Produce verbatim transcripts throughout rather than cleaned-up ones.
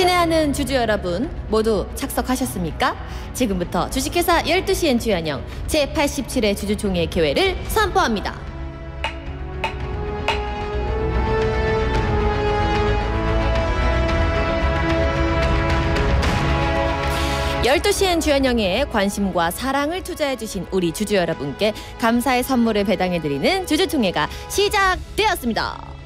친애하는 주주 여러분 모두 착석하셨습니까? 지금부터 주식회사 열두 시엔 주연영 제팔십칠 회 주주총회 개회를 선포합니다. 열두 시엔 주연영에 관심과 사랑을 투자해주신 우리 주주 여러분께 감사의 선물을 배당해드리는 주주총회가 시작되었습니다.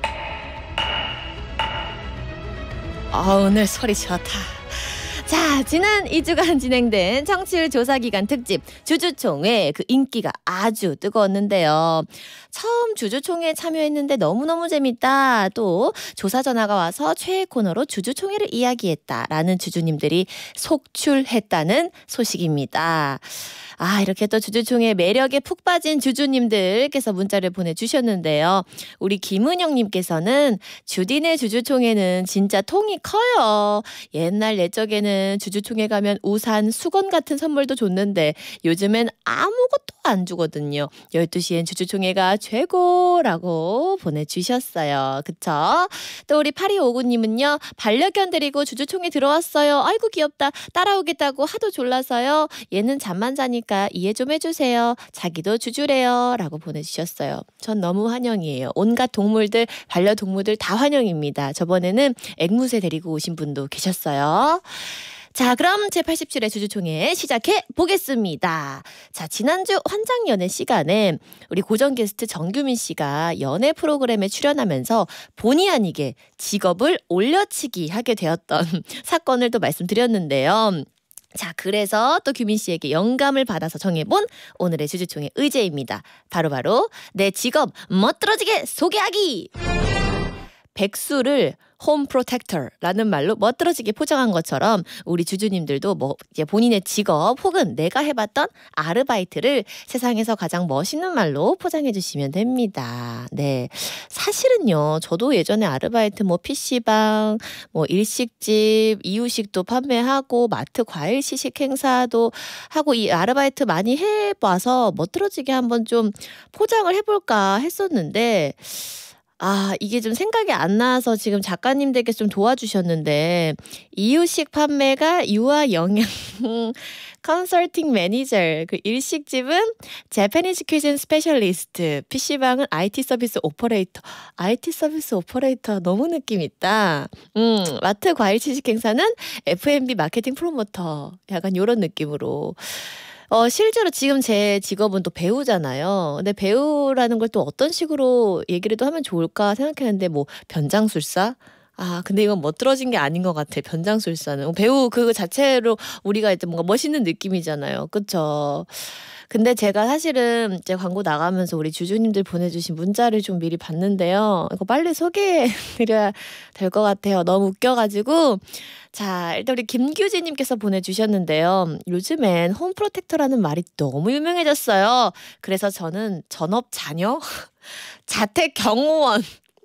아, 오늘 소리 좋다. 자, 지난 이 주간 진행된 청취율 조사기간 특집 주주총회, 그 인기가 아주 뜨거웠는데요. 처음 주주총회 참여했는데 너무너무 재밌다. 또 조사 전화가 와서 최애 코너로 주주총회를 이야기했다라는 주주님들이 속출했다는 소식입니다. 아, 이렇게 또 주주총회 매력에 푹 빠진 주주님들께서 문자를 보내주셨는데요. 우리 김은영님께서는 주디네 주주총회는 진짜 통이 커요. 옛날 옛적에는 주주총회 가면 우산, 수건 같은 선물도 줬는데 요즘엔 아무것도 안 주거든요. 열두 시엔 주주총회가 최고라고 보내주셨어요. 그쵸? 또 우리 팔이오구님은요. 반려견 데리고 주주총회 들어왔어요. 아이고 귀엽다. 따라오겠다고 하도 졸라서요. 얘는 잠만 자니까 이해 좀 해주세요. 자기도 주주래요. 라고 보내주셨어요. 전 너무 환영이에요. 온갖 동물들, 반려동물들 다 환영입니다. 저번에는 앵무새 데리고 오신 분도 계셨어요. 자, 그럼 제팔십칠 회 주주총회 시작해 보겠습니다. 자, 지난주 환장연애 시간에 우리 고정 게스트 정규민 씨가 연애 프로그램에 출연하면서 본의 아니게 직업을 올려치기 하게 되었던 사건을 또 말씀드렸는데요. 자, 그래서 또 규민 씨에게 영감을 받아서 정해본 오늘의 주주총회 의제입니다. 바로바로 내 직업 멋들어지게 소개하기! 백수를 홈 프로텍터라는 말로 멋들어지게 포장한 것처럼 우리 주주님들도 뭐 이제 본인의 직업 혹은 내가 해봤던 아르바이트를 세상에서 가장 멋있는 말로 포장해 주시면 됩니다. 네, 사실은요, 저도 예전에 아르바이트 뭐 피시방, 뭐 일식집, 이유식도 판매하고 마트 과일 시식 행사도 하고 이 아르바이트 많이 해봐서 멋들어지게 한번 좀 포장을 해볼까 했었는데. 아, 이게 좀 생각이 안 나서 지금 작가님들께서 좀 도와주셨는데 이유식 판매가 유아 영양 컨설팅 매니저, 그 일식집은 재패니즈 퀴즌 스페셜리스트, 피시방은 아이티 서비스 오퍼레이터. 아이티 서비스 오퍼레이터 너무 느낌 있다. 음, 마트 과일 시식 행사는 에프앤비 마케팅 프로모터. 약간 이런 느낌으로. 어, 실제로 지금 제 직업은 또 배우잖아요. 근데 배우라는 걸 또 어떤 식으로 얘기를 또 하면 좋을까 생각했는데 뭐 변장술사? 아, 근데 이건 멋들어진 게 아닌 것 같아. 변장술사는. 배우 그 자체로 우리가 이제 뭔가 멋있는 느낌이잖아요. 그쵸? 근데 제가 사실은 이제 광고 나가면서 우리 주주님들 보내주신 문자를 좀 미리 봤는데요. 이거 빨리 소개해드려야 될 것 같아요. 너무 웃겨가지고. 자, 일단 우리 김규진님께서 보내주셨는데요. 요즘엔 홈프로텍터라는 말이 너무 유명해졌어요. 그래서 저는 전업 자녀, 자택 경호원,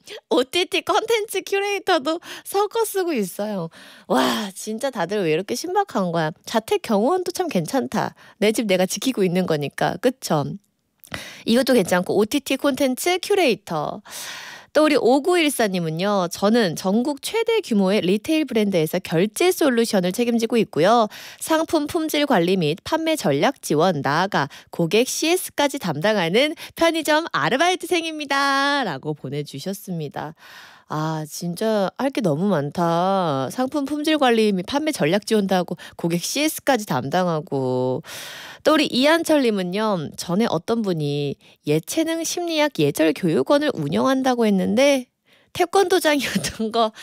오티티 컨텐츠 큐레이터도 섞어 쓰고 있어요. 와, 진짜 다들 왜 이렇게 신박한 거야. 자택 경호원도 참 괜찮다. 내 집 내가 지키고 있는 거니까. 그쵸? 이것도 괜찮고 오티티 콘텐츠 큐레이터. 또 우리 오구일사님은요. 저는 전국 최대 규모의 리테일 브랜드에서 결제 솔루션을 책임지고 있고요. 상품 품질 관리 및 판매 전략 지원, 나아가 고객 씨에스까지 담당하는 편의점 아르바이트생입니다. 라고 보내주셨습니다. 아, 진짜 할 게 너무 많다. 상품 품질 관리 및 판매 전략 지원도 하고 고객 씨에스까지 담당하고. 또 우리 이한철님은요. 전에 어떤 분이 예체능 심리학 예절 교육원을 운영한다고 했는데 태권도장이었던 거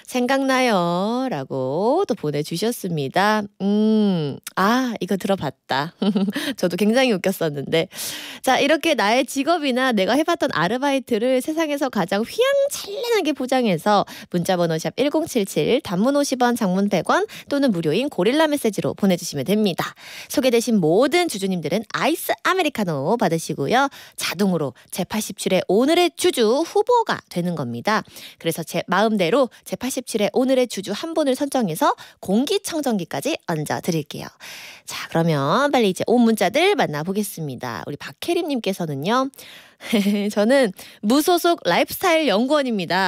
생각나요? 라고 또 보내주셨습니다. 음, 아, 이거 들어봤다. 저도 굉장히 웃겼었는데. 자, 이렇게 나의 직업이나 내가 해봤던 아르바이트를 세상에서 가장 휘황찬란하게 포장해서 문자번호 샵 일공칠칠, 단문 오십 원, 장문 백 원 또는 무료인 고릴라 메시지로 보내주시면 됩니다. 소개되신 모든 주주님들은 아이스 아메리카노 받으시고요. 자동으로 제팔십칠 회 오늘의 주주 후보가 되는 겁니다. 그래서 제 마음대로 제팔십칠 회 오늘의 주주 한 분을 선정해서 공기청정기까지 얹어드릴게요. 자, 그러면 빨리 이제 온 문자들 만나보겠습니다. 우리 박혜림님께서는요. 저는 무소속 라이프스타일 연구원입니다.